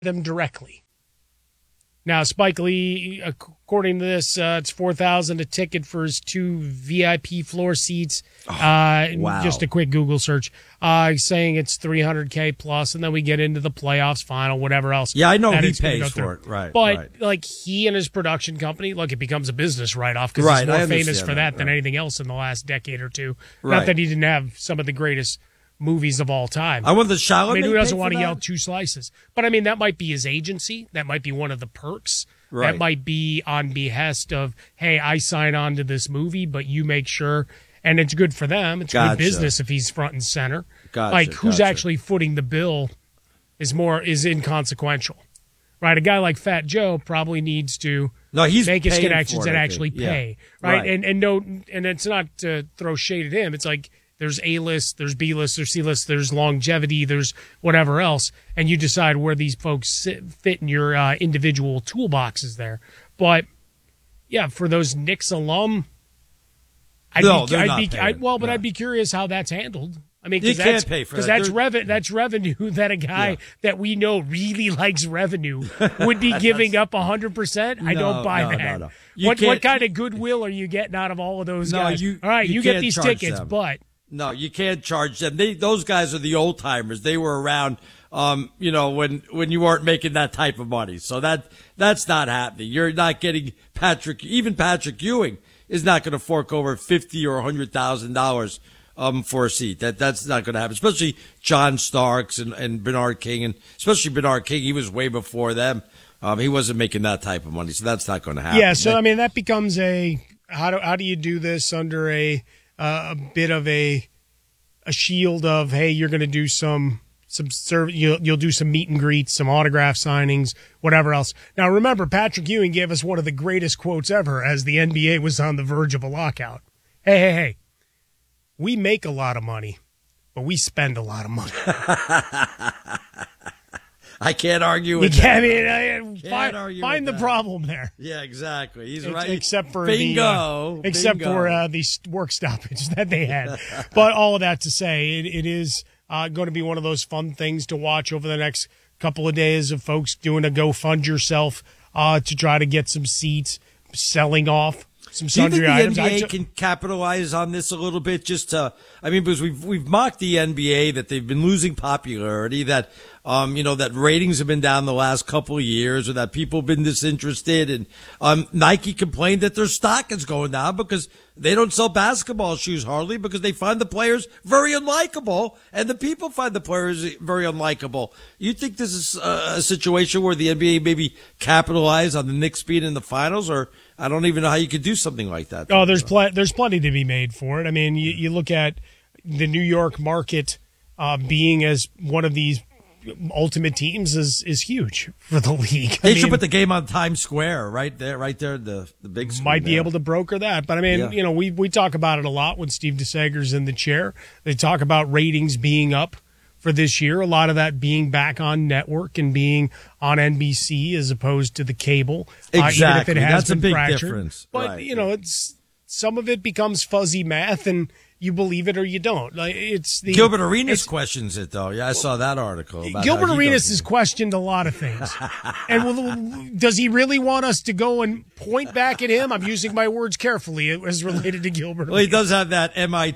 them directly. Now, Spike Lee, according to this, it's $4,000 a ticket for his 2 VIP floor seats. Wow. Just a quick Google search. Saying it's $300K plus, and then we get into the playoffs, final, whatever else. Yeah, I know he pays for it. Right. But like he and his production company, look, it becomes a business write-off because he's more famous for that than anything else in the last decade or two. Right. Not that he didn't have some of the greatest movies of all time. I want the Chalamet. I mean, who doesn't want to yell 2 slices? But I mean, that might be his agency. That might be one of the perks. Right. That might be on behest of, hey, I sign on to this movie, but you make sure. And it's good for them. It's good business if he's front and center. Like who's actually footing the bill is inconsequential, right? A guy like Fat Joe probably needs to make his connections and actually pay, right? And it's not to throw shade at him. It's like, there's A-list, there's B-list, there's C-list, there's longevity, there's whatever else, and you decide where these folks fit in your individual toolboxes there. But, yeah, for those Knicks alum, I'd be curious how that's handled. I mean, because that's revenue that a guy that we know really likes revenue would be giving up 100%. I don't buy that. No. What kind of goodwill are you getting out of all of those guys? All right, you get these tickets, but... No, you can't charge them. Those guys are the old timers. They were around, when you weren't making that type of money. So that's not happening. You're not getting Patrick Ewing is not going to fork over $50,000 or $100,000 for a seat. That's not going to happen. Especially John Starks and Bernard King, and especially Bernard King. He was way before them. He wasn't making that type of money, so that's not going to happen. Yeah. So I mean, that becomes how do you do this under a bit of a shield of, hey, you're going to do you'll do some meet and greets, some autograph signings, whatever else. Now, remember, Patrick Ewing gave us one of the greatest quotes ever as the NBA was on the verge of a lockout. Hey, we make a lot of money, but we spend a lot of money. I can't argue with that. Find the problem there. Yeah, exactly. He's right. Except for Bingo. the work stoppage that they had. But all of that to say, it is going to be one of those fun things to watch over the next couple of days of folks doing a Go Fund Yourself to try to get some seats, selling off some sundry items. Do you think the NBA can capitalize on this a little bit? Because we've mocked the NBA that they've been losing popularity, that that ratings have been down the last couple of years, or that people have been disinterested. And Nike complained that their stock is going down because they don't sell basketball shoes hardly, because they find the players very unlikable, and the people find the players very unlikable. You think this is a situation where the NBA maybe capitalize on the Knicks being in the finals, or I don't even know how you could do something like that. Oh, there's plenty to be made for it. I mean, you look at the New York market being as one of these ultimate teams is huge for the league. They should put the game on Times Square right there, the big screen. Might be able to broker that. But I mean, we talk about it a lot when Steve DeSager's in the chair. They talk about ratings being up for this year. A lot of that being back on network and being on NBC as opposed to the cable. Exactly. Even if it has That's been a big fractured. difference. But, right. It's some of it becomes fuzzy math, and you believe it or you don't. Like Gilbert Arenas questions it, though. Yeah, I saw that article. Gilbert Arenas has questioned a lot of things. And does he really want us to go and point back at him? I'm using my words carefully as related to Gilbert Arenas. Well, he does have that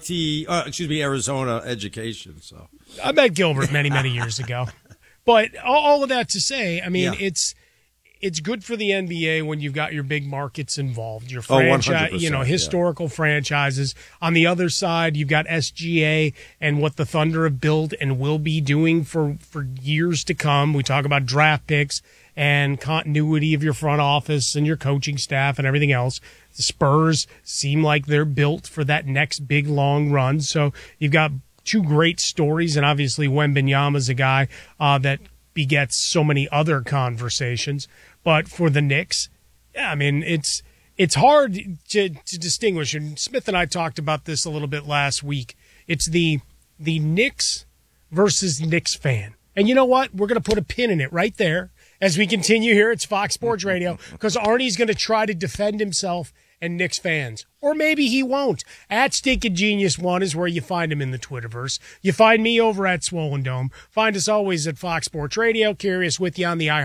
Arizona education. So I met Gilbert many, many years ago. But all of that to say, I mean, it's good for the NBA when you've got your big markets involved, your franchise, historical franchises. On the other side, you've got SGA and what the Thunder have built and will be doing for years to come. We talk about draft picks and continuity of your front office and your coaching staff and everything else. The Spurs seem like they're built for that next big, long run. So you've got two great stories, and obviously Wembanyama's a guy that begets so many other conversations. But for the Knicks, yeah, I mean, it's hard to distinguish. And Smith and I talked about this a little bit last week. It's the Knicks versus Knicks fan. And you know what? We're going to put a pin in it right there as we continue here. It's Fox Sports Radio, because Arnie's going to try to defend himself and Knicks fans. Or maybe he won't. At Stinkin' Genius 1 is where you find him in the Twitterverse. You find me over at Swollen Dome. Find us always at Fox Sports Radio. Curious with you on the